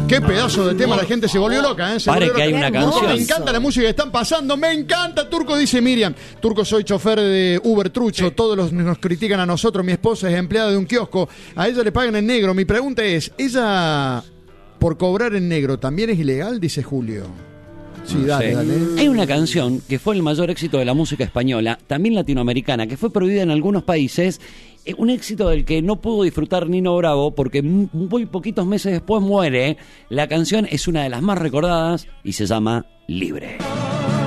Qué pedazo de tema, la gente se volvió loca, ¿eh? Pare que hay una canción. Me encanta la música que están pasando, me encanta, Turco, dice Miriam. Turco, soy chofer de Uber trucho, todos nos critican a nosotros, mi esposa es empleada de un kiosco, a ella le pagan en negro. Mi pregunta es, ¿ella por cobrar en negro también es ilegal? Dice Julio. Sí, dale. Hay una canción que fue el mayor éxito de la música española, también latinoamericana, que fue prohibida en algunos países, un éxito del que no pudo disfrutar Nino Bravo porque muy poquitos meses después muere. La canción es una de las más recordadas y se llama Libre.